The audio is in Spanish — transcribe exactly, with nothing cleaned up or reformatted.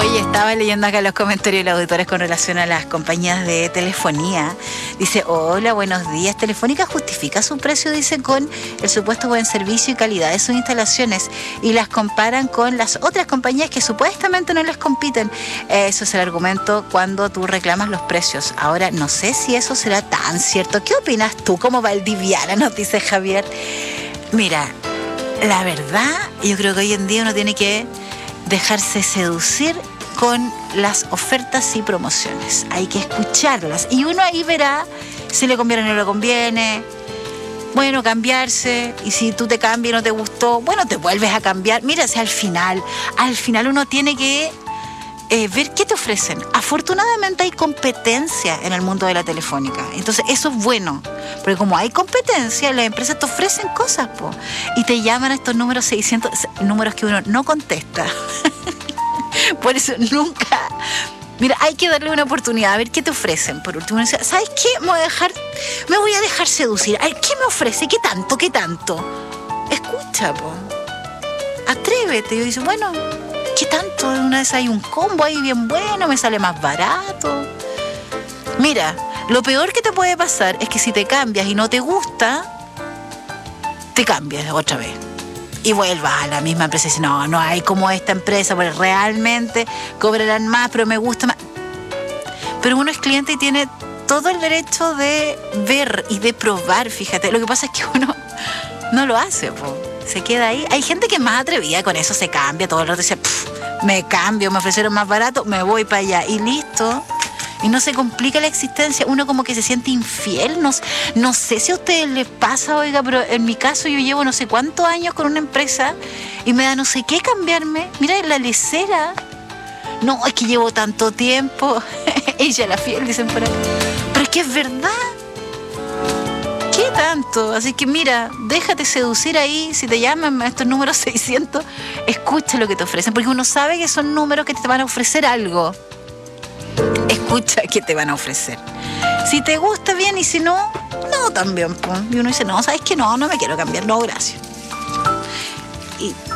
Oye, estaba leyendo acá los comentarios de los auditores con relación a las compañías de telefonía. Dice, hola, buenos días. Telefónica justifica su precio, dice, con el supuesto buen servicio y calidad de sus instalaciones y las comparan con las otras compañías que supuestamente no les compiten. Eso es el argumento cuando tú reclamas los precios. Ahora, no sé si eso será tan cierto. ¿Qué opinas tú como valdiviana? Nos dice Javier. Mira, la verdad, yo creo que hoy en día uno tiene que dejarse seducir con las ofertas y promociones. Hay que escucharlas y uno ahí verá si le conviene o no le conviene. Bueno, cambiarse, y si tú te cambias y no te gustó, bueno, te vuelves a cambiar. Mira, si al final, al final uno tiene que eh, ver qué te ofrecen. Afortunadamente hay competencia en el mundo de la telefónica, entonces eso es bueno, porque como hay competencia, las empresas te ofrecen cosas, po, y te llaman a estos números seiscientos, números que uno no contesta. Por eso nunca... Mira, hay que darle una oportunidad a ver qué te ofrecen. Por último, ¿sabes qué? Me voy a dejar, me voy a dejar seducir. A ver, ¿qué me ofrece? ¿Qué tanto? ¿Qué tanto? Escucha, po. Atrévete. Yo digo, bueno, ¿qué tanto? De una vez hay un combo ahí bien bueno, me sale más barato. Mira, lo peor que te puede pasar es que si te cambias y no te gusta, te cambias otra vez. Y vuelvas a la misma empresa y dices, no, no hay como esta empresa, porque realmente cobrarán más, pero me gusta más. Pero uno es cliente y tiene todo el derecho de ver y de probar, fíjate. Lo que pasa es que uno no lo hace, po. Se queda ahí. Hay gente que es más atrevida con eso, se cambia, todo el rato dice, me cambio, me ofrecieron más barato, me voy para allá y listo. Y no se complica la existencia. Uno como que se siente infiel. No, no sé si a ustedes les pasa, oiga, pero en mi caso yo llevo no sé cuántos años con una empresa y me da no sé qué cambiarme. Mira, la lecera. No, es que llevo tanto tiempo. Ella la fiel, dicen por ahí. Pero es que es verdad. ¿Qué tanto? Así que mira, déjate seducir ahí. Si te llaman a estos números seiscientos, escucha lo que te ofrecen. Porque uno sabe que son números que te van a ofrecer algo. Escucha qué te van a ofrecer. Si te gusta, bien, y si no, no, también. Y uno dice, no, ¿sabes qué? No, no me quiero cambiar, no, gracias. Y